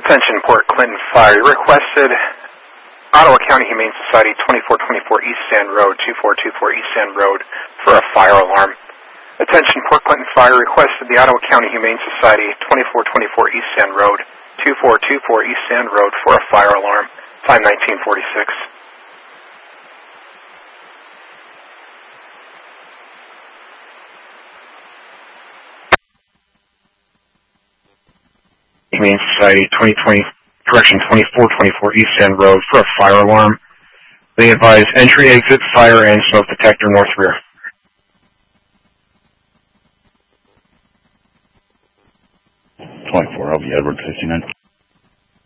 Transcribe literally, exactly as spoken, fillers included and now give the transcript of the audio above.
Attention Port Clinton Fire. You requested Ottawa County Humane Society, twenty-four twenty-four East Sand Road, two four two four East Sand Road, for a fire alarm. Attention Port Clinton Fire. Requested the Ottawa County Humane Society, twenty-four twenty-four East Sand Road, two four two four East Sand Road, for a fire alarm. Time nineteen forty-six. Humane Society, twenty twenty, correction, twenty-four twenty-four East Sand Road, for a fire alarm. They advise entry, exit, fire, and smoke detector, north rear. twenty-four, I'll be Edward, fifty-nine.